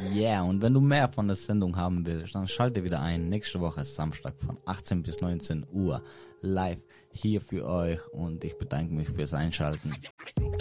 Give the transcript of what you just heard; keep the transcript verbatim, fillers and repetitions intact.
Ja, yeah, und wenn du mehr von der Sendung haben willst, dann schalte wieder ein. Nächste Woche ist Samstag von achtzehn bis neunzehn Uhr live hier für euch und ich bedanke mich fürs Einschalten.